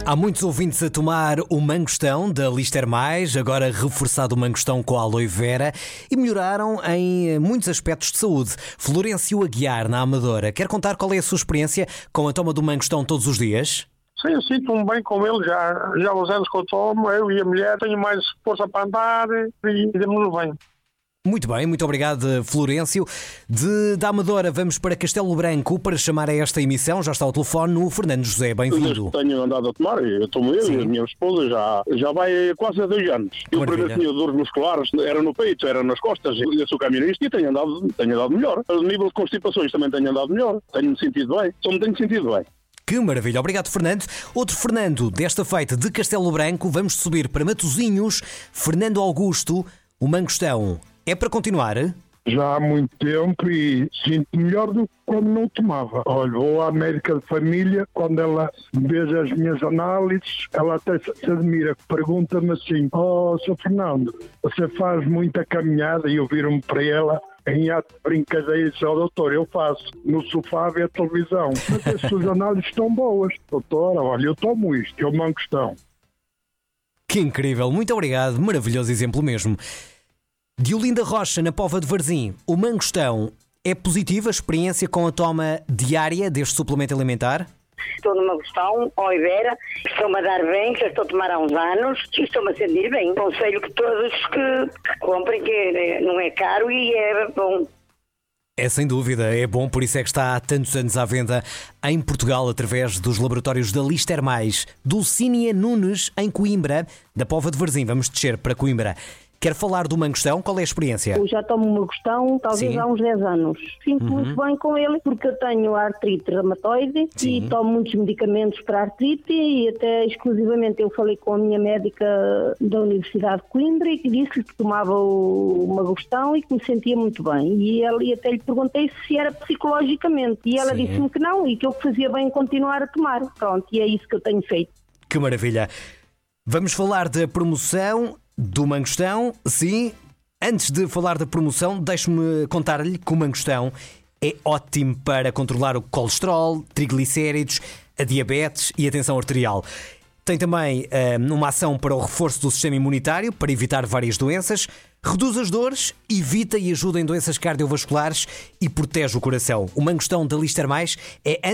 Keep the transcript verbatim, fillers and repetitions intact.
Há muitos ouvintes a tomar o mangostão da Lister Mais, agora reforçado o mangostão com a aloe vera, e melhoraram em muitos aspectos de saúde. Florencio Aguiar, na Amadora, quer contar qual é a sua experiência com a toma do mangostão todos os dias? Sim, eu sinto-me bem com ele já. Já há uns anos que eu tomo, eu e a mulher tenho mais força para andar e demos-nos bem. Muito bem, muito obrigado, Florencio. De da Amadora vamos para Castelo Branco para chamar a esta emissão. Já está ao telefone o Fernando José, bem-vindo. Eu tenho andado a tomar, eu tomo eu Sim. e a minha esposa já, já vai quase há dois anos. Eu primeiro tinha dores musculares, era no peito, era nas costas, eu sou camionista e tenho andado, tenho andado melhor. A nível de constipações também tenho andado melhor, tenho-me sentido bem, só me tenho sentido bem. Que maravilha, obrigado, Fernando. Outro Fernando, desta feita de Castelo Branco, vamos subir para Matosinhos. Fernando Augusto, o mangostão é para continuar? Já há muito tempo e sinto melhor do que quando não tomava. Olha, vou à médica de família, quando ela vê as minhas análises, ela até se admira, pergunta-me assim: oh, Sr. Fernando, você faz muita caminhada? E eu viro-me para ela em ato de brincadeira e disse: oh, doutor, eu faço no sofá a ver a televisão. Mas as suas análises estão boas. Doutora, olha, eu tomo isto, eu mangostão. Que incrível, muito obrigado, maravilhoso exemplo mesmo. Diolinda Rocha, na Póvoa de Varzim, o mangostão é positiva a experiência com a toma diária deste suplemento alimentar? Estou no mangostão, aloe vera, estou-me a dar bem, já estou a tomar há uns anos e estou-me a sentir bem. Aconselho que todos que, que comprem, que não é caro e é bom. É sem dúvida, é bom, por isso é que está há tantos anos à venda em Portugal através dos laboratórios da Lister Mais. Dulcínia Nunes, em Coimbra, da Póvoa de Varzim. Vamos descer para Coimbra. Quer falar do mangostão? Qual é a experiência? Eu já tomo mangostão talvez Sim. há uns dez anos. Sinto uhum. muito bem com ele porque eu tenho artrite reumatoide Sim. e tomo muitos medicamentos para artrite e até exclusivamente eu falei com a minha médica da Universidade de Coimbra e que disse-lhe que tomava o mangostão e que me sentia muito bem. E, ela, e até lhe perguntei se era psicologicamente e ela Sim. disse-me que não e que eu fazia bem continuar a tomar. Pronto, e é isso que eu tenho feito. Que maravilha! Vamos falar da promoção do mangostão, sim. Antes de falar da promoção, deixe-me contar-lhe que o mangostão é ótimo para controlar o colesterol, triglicéridos, a diabetes e a tensão arterial. Tem também uh, uma ação para o reforço do sistema imunitário, para evitar várias doenças, reduz as dores, evita e ajuda em doenças cardiovasculares e protege o coração. O mangostão da Lister Mais é